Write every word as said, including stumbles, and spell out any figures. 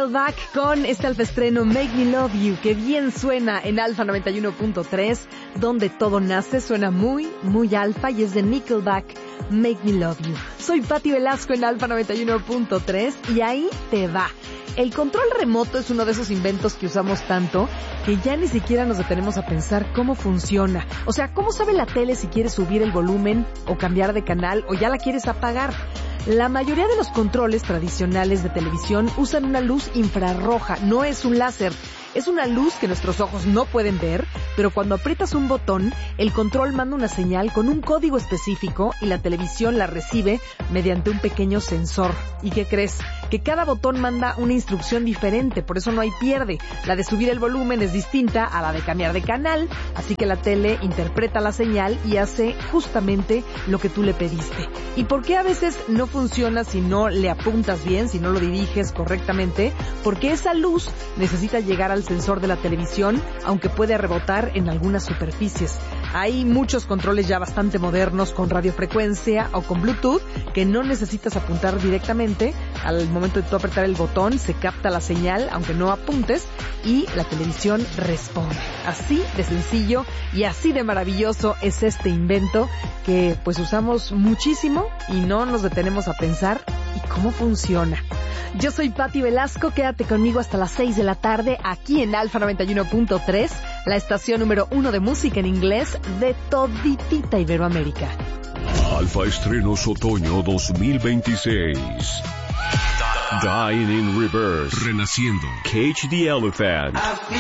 Nickelback con este alfaestreno Make Me Love You, que bien suena en Alfa noventa y uno punto tres, donde todo nace, suena muy, muy alfa, y es de Nickelback, Make Me Love You. Soy Pati Velasco en Alfa noventa y uno punto tres y ahí te va. El control remoto es uno de esos inventos que usamos tanto que ya ni siquiera nos detenemos a pensar cómo funciona. O sea, ¿cómo sabe la tele si quieres subir el volumen o cambiar de canal o ya la quieres apagar? La mayoría de los controles tradicionales de televisión usan una luz infrarroja, no es un láser. Es una luz que nuestros ojos no pueden ver, pero cuando aprietas un botón, el control manda una señal con un código específico y la televisión la recibe mediante un pequeño sensor. ¿Y qué crees? Que cada botón manda una instrucción diferente, por eso no hay pierde. La de subir el volumen es distinta a la de cambiar de canal, así que la tele interpreta la señal y hace justamente lo que tú le pediste. ¿Y por qué a veces no funciona si no le apuntas bien, si no lo diriges correctamente? Porque esa luz necesita llegar al sensor de la televisión, aunque puede rebotar en algunas superficies. Hay muchos controles ya bastante modernos con radiofrecuencia o con Bluetooth que no necesitas apuntar directamente. Al momento de tú apretar el botón se capta la señal, aunque no apuntes, y la televisión responde. Así de sencillo y así de maravilloso es este invento que pues usamos muchísimo y no nos detenemos a pensar ¿y cómo funciona? Yo soy Pati Velasco, quédate conmigo hasta las seis de la tarde aquí en Alfa noventa y uno punto tres, la estación número uno de música en inglés de toditita Iberoamérica. Alfa Estrenos Otoño dos mil veintiséis. Dying in Reverse. Renaciendo. Cage the Elephant.